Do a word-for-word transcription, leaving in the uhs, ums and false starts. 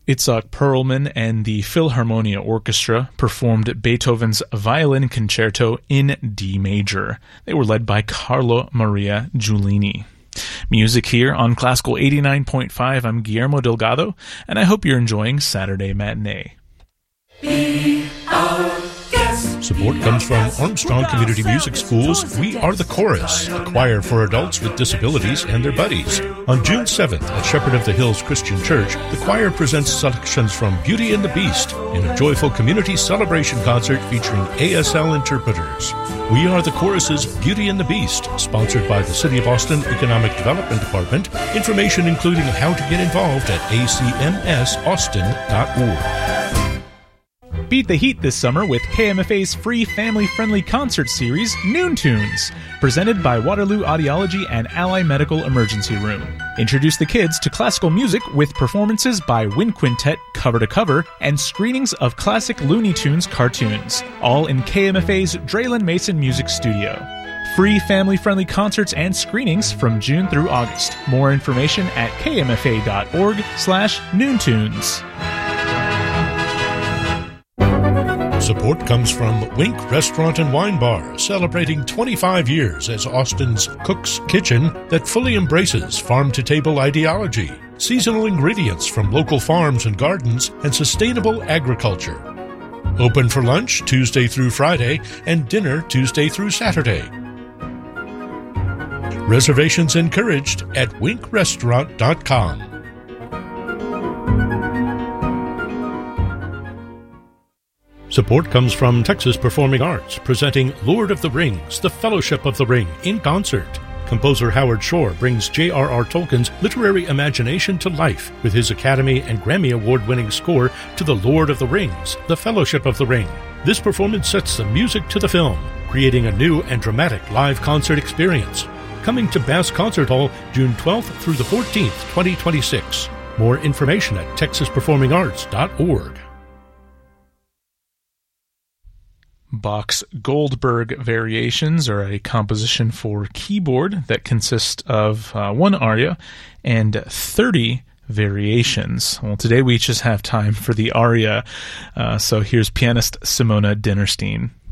Itzhak Perlman and the Philharmonia Orchestra performed Beethoven's Violin Concerto in D major. They were led by Carlo Maria Giulini. Music here on Classical eighty-nine point five. I'm Guillermo Delgado, and I hope you're enjoying Saturday Matinee. Be our guest. Support comes from Armstrong Community Music School's We Are the Chorus, a choir for adults with disabilities and their buddies. On June seventh at Shepherd of the Hills Christian Church, the choir presents selections from Beauty and the Beast in a joyful community celebration concert featuring A S L interpreters. We Are the Chorus's Beauty and the Beast, sponsored by the City of Austin Economic Development Department. Information including how to get involved at a c m s austin dot org. Beat the heat this summer with K M F A's free family-friendly concert series, Noon Tunes, presented by Waterloo Audiology and Ally Medical Emergency Room. Introduce the kids to classical music with performances by Wind Quintet cover to cover and screenings of classic Looney Tunes cartoons, all in K M F A's Draylen Mason Music Studio. Free family-friendly concerts and screenings from June through August. More information at k m f a dot org slash noontunes. Support comes from Wink Restaurant and Wine Bar, celebrating twenty-five years as Austin's Cook's Kitchen that fully embraces farm-to-table ideology, seasonal ingredients from local farms and gardens, and sustainable agriculture. Open for lunch Tuesday through Friday and dinner Tuesday through Saturday. Reservations encouraged at wink restaurant dot com. Support comes from Texas Performing Arts, presenting Lord of the Rings, The Fellowship of the Ring, in concert. Composer Howard Shore brings J R R Tolkien's literary imagination to life with his Academy and Grammy Award-winning score to The Lord of the Rings, The Fellowship of the Ring. This performance sets the music to the film, creating a new and dramatic live concert experience. Coming to Bass Concert Hall June twelfth through the fourteenth, twenty twenty-six. More information at texas performing arts dot org. Bach's Goldberg Variations are a composition for keyboard that consists of uh, one aria and thirty variations. Well, today we just have time for the aria, uh, so here's pianist Simona Dinnerstein.